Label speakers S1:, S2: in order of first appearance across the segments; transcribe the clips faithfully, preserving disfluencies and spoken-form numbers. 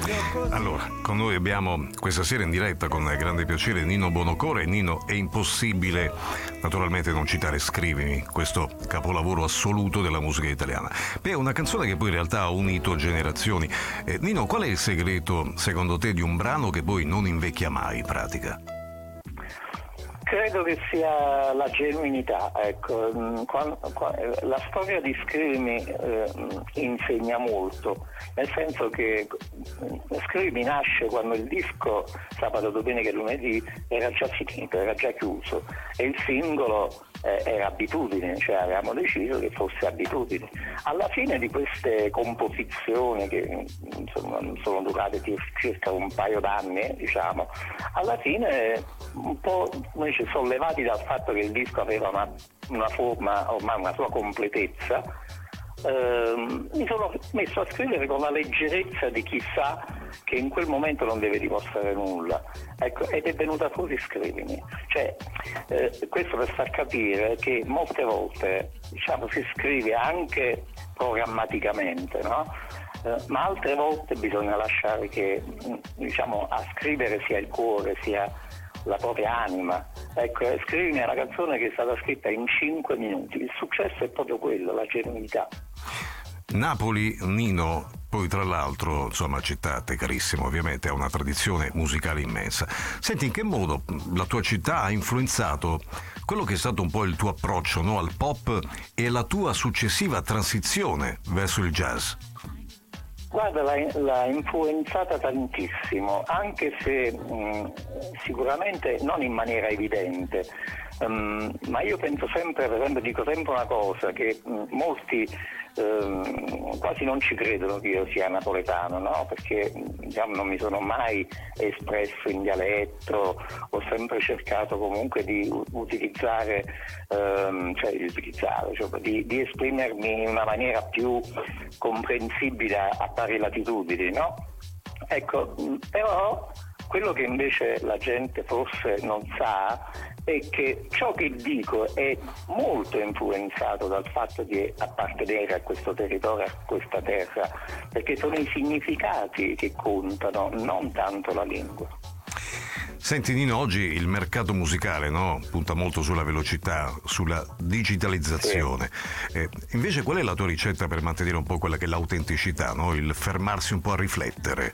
S1: Allora, con noi abbiamo questa sera in diretta con grande piacere Nino Buonocore. Nino, è impossibile naturalmente non citare Scrivimi, questo capolavoro assoluto della musica italiana. Beh, è una canzone che poi in realtà ha unito generazioni. Eh, Nino, qual è il segreto, secondo te, di un brano che poi non invecchia mai in pratica?
S2: Credo che sia la genuinità, ecco. Quando, quando, la storia di Scrivimi eh, insegna molto, nel senso che Scrivimi nasce quando il disco Sabato, Domenica e Lunedì era già finito, era già chiuso, e il singolo eh, era Abitudine, cioè avevamo deciso che fosse Abitudine. Alla fine di queste composizioni, che insomma sono durate circa un paio d'anni, diciamo, alla fine un po' noi ci sollevati dal fatto che il disco aveva una, una forma, ormai una sua completezza, ehm, mi sono messo a scrivere con la leggerezza di chi sa che in quel momento non deve dimostrare nulla, ecco, ed è venuta fuori Scrivimi. Cioè, eh, questo per far capire che molte volte, diciamo, si scrive anche programmaticamente, no? Eh, ma altre volte bisogna lasciare che, diciamo, a scrivere sia il cuore, sia la propria anima. Ecco, Scrivimi è una canzone che è stata scritta in cinque minuti. Il successo è proprio quello, la genuinità.
S1: Napoli, Nino, poi tra l'altro, insomma, città te carissimo, ovviamente ha una tradizione musicale immensa. Senti, in che modo la tua città ha influenzato quello che è stato un po' il tuo approccio, no, al pop e la tua successiva transizione verso il jazz?
S2: Guarda, l'ha, l'ha influenzata tantissimo, anche se mh, sicuramente non in maniera evidente, um, ma io penso sempre, per esempio dico sempre una cosa, che mh, molti um, quasi non ci credono che io sia napoletano, no? Perché diciamo, non mi sono mai espresso in dialetto, ho sempre cercato comunque di utilizzare, um, cioè di utilizzare, cioè di, di esprimermi in una maniera più comprensibile a pari latitudini, no? Ecco, però quello che invece la gente forse non sa è che ciò che dico è molto influenzato dal fatto di appartenere a questo territorio, a questa terra, perché sono i significati che contano, non tanto la lingua.
S1: Senti Nino, oggi il mercato musicale, no, punta molto sulla velocità, sulla digitalizzazione. Sì. Eh, invece qual è la tua ricetta per mantenere un po' quella che è l'autenticità, no? Il fermarsi un po' a riflettere?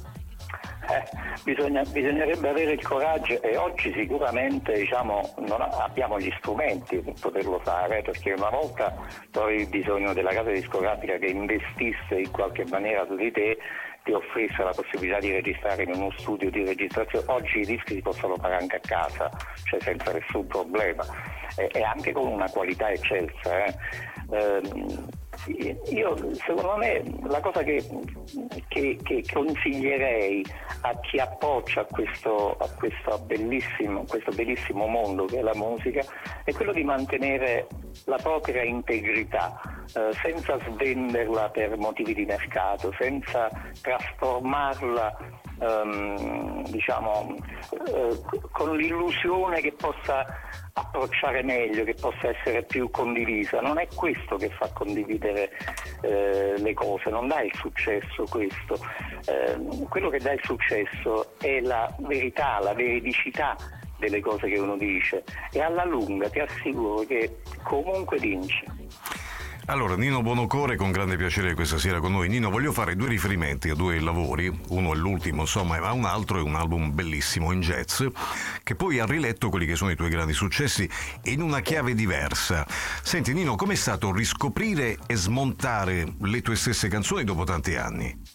S2: Eh, bisogna, bisognerebbe avere il coraggio, e oggi sicuramente, diciamo, non abbiamo gli strumenti per poterlo fare, perché una volta tu avevi bisogno della casa discografica che investisse in qualche maniera su di te, ti offrisse la possibilità di registrare in uno studio di registrazione. Oggi i dischi si possono fare anche a casa, cioè senza nessun problema, e, e anche con una qualità eccelsa. Eh. Ehm, io, secondo me, la cosa che, che, che consiglierei a chi appoggia a questo, a questo bellissimo, questo bellissimo mondo che è la musica è quello di mantenere la propria integrità, eh, senza svenderla per motivi di mercato, senza trasformarla ehm, diciamo eh, con l'illusione che possa approcciare meglio, che possa essere più condivisa. Non è questo che fa condividere eh, le cose, non dà il successo questo. Eh, quello che dà il successo è la verità, la veridicità delle cose che uno dice, e alla lunga ti assicuro che comunque vince.
S1: Allora, Nino Buonocore, con grande piacere questa sera con noi. Nino, voglio fare due riferimenti a due lavori, uno è l'ultimo, insomma, ma un altro è un album bellissimo in jazz, che poi ha riletto quelli che sono i tuoi grandi successi in una chiave diversa. Senti Nino, com'è stato riscoprire e smontare le tue stesse canzoni dopo tanti anni?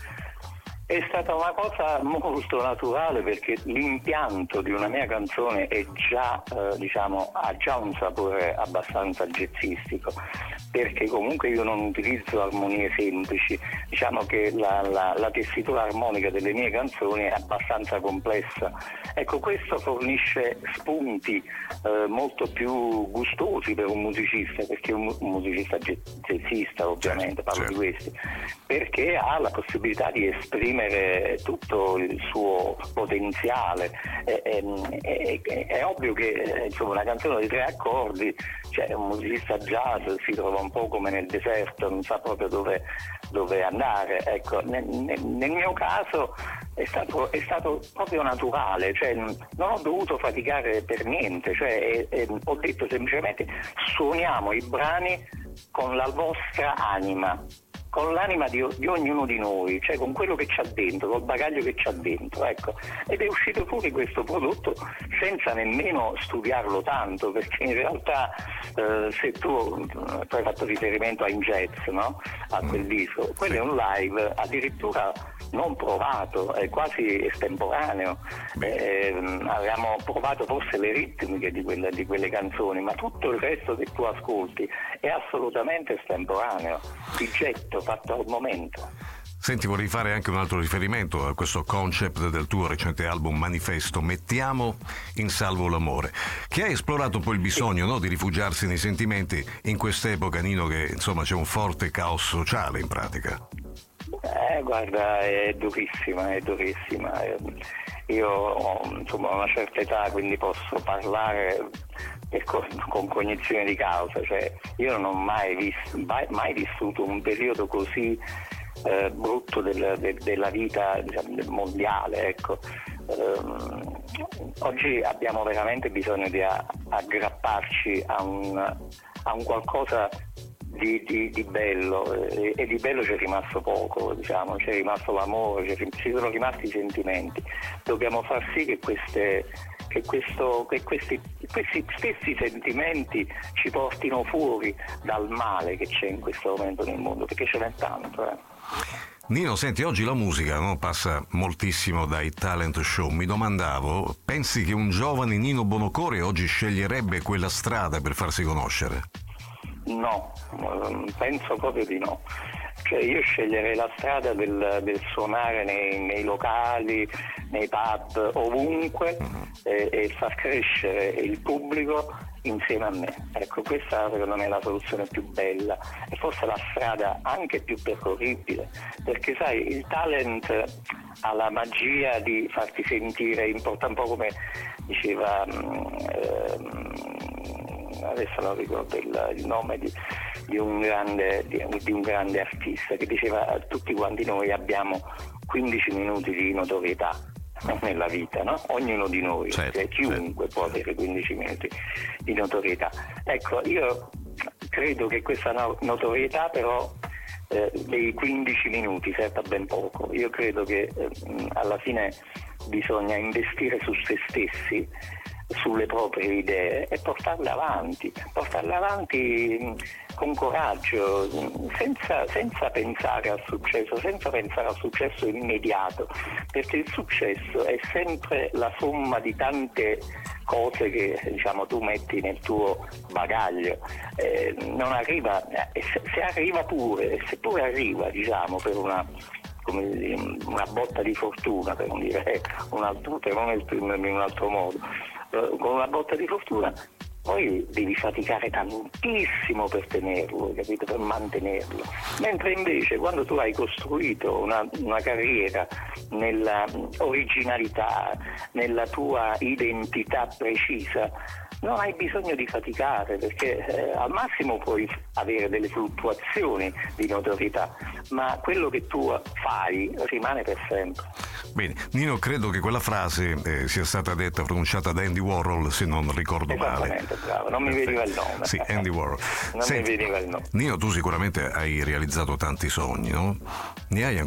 S2: È stata una cosa molto naturale, perché l'impianto di una mia canzone è già, eh, diciamo, ha già un sapore abbastanza jazzistico, perché comunque io non utilizzo armonie semplici, diciamo che la, la, la tessitura armonica delle mie canzoni è abbastanza complessa. Ecco, questo fornisce spunti eh, molto più gustosi per un musicista, perché un, un musicista jazzista, ovviamente, parlo
S1: certo.
S2: di questi, perché ha la possibilità di esprimere esprimere tutto il suo potenziale. È, è, è, è ovvio che insomma, una canzone di tre accordi, cioè un musicista jazz si trova un po' come nel deserto, non sa proprio dove, dove andare. Ecco, nel, nel, nel mio caso è stato, è stato proprio naturale, cioè non ho dovuto faticare per niente, cioè, è, è, ho detto semplicemente suoniamo i brani con la vostra anima, con l'anima di, di ognuno di noi, cioè con quello che c'ha dentro, col bagaglio che c'ha dentro, ecco. Ed è uscito fuori questo prodotto senza nemmeno studiarlo tanto, perché in realtà eh, se tu, tu hai fatto riferimento a In Jazz, no? A quel disco, quello è un live addirittura non provato, è quasi estemporaneo. Eh, avevamo provato forse le ritmiche di quelle, di quelle canzoni, ma tutto il resto che tu ascolti è assolutamente estemporaneo, di getto, fatto al momento.
S1: Senti, vorrei fare anche un altro riferimento a questo concept del tuo recente album Manifesto, Mettiamo in salvo l'amore, che ha esplorato poi il bisogno, no, di rifugiarsi nei sentimenti in quest'epoca, Nino, che insomma c'è un forte caos sociale in pratica.
S2: Eh, guarda, è durissima, è durissima. Io ho insomma una certa età, quindi posso parlare con, con cognizione di causa, cioè io non ho mai, visto, mai, mai vissuto un periodo così eh, brutto del, del, della vita, diciamo, mondiale, ecco. Um, oggi abbiamo veramente bisogno di a, aggrapparci a un, a un qualcosa Di, di, di bello, e, e di bello c'è rimasto poco, diciamo, c'è rimasto l'amore, c'è, ci sono rimasti i sentimenti. Dobbiamo far sì che, queste, che, questo, che questi, questi stessi sentimenti ci portino fuori dal male che c'è in questo momento nel mondo, perché ce n'è tanto. Eh.
S1: Nino, senti, oggi la musica, no, passa moltissimo dai talent show. Mi domandavo, pensi che un giovane Nino Bonocore oggi sceglierebbe quella strada per farsi conoscere?
S2: No, penso proprio di no. Cioè io sceglierei la strada del, del suonare nei, nei locali, nei pub, ovunque, uh-huh. e, e far crescere il pubblico insieme a me. Ecco, questa secondo me è la soluzione più bella e forse la strada anche più percorribile, perché sai, il talent ha la magia di farti sentire importante, un po' come diceva ehm, adesso non ricordo il, il nome di, di, un grande, di, di un grande artista che diceva tutti quanti noi abbiamo quindici minuti di notorietà nella vita, no? Ognuno di noi,
S1: certo,
S2: cioè, chiunque
S1: certo.
S2: può avere quindici minuti di notorietà. Ecco, io credo che questa no- notorietà però eh, dei quindici minuti serva ben poco. Io credo che eh, alla fine bisogna investire su se stessi, sulle proprie idee e portarle avanti, portarle avanti con coraggio, senza, senza pensare al successo, senza pensare al successo immediato, perché il successo è sempre la somma di tante cose che diciamo tu metti nel tuo bagaglio. Eh, non arriva, eh, se, se arriva pure, se pure arriva diciamo per una come una botta di fortuna, per non dire un altro, per non esprimermi in un altro modo, con una botta di fortuna poi devi faticare tantissimo per tenerlo, capito? Per mantenerlo. Mentre invece quando tu hai costruito una, una carriera nella originalità, nella tua identità precisa, non hai bisogno di faticare, perché eh, al massimo puoi avere delle fluttuazioni di notorietà, ma quello che tu fai rimane per sempre.
S1: Bene, Nino, credo che quella frase eh, sia stata detta, pronunciata da Andy Warhol, se non ricordo male.
S2: Esattamente, bravo, non mi veniva il nome.
S1: Sì, Andy Warhol.
S2: non
S1: Senti,
S2: mi veniva il nome.
S1: Nino, tu sicuramente hai realizzato tanti sogni, no? Ne hai ancora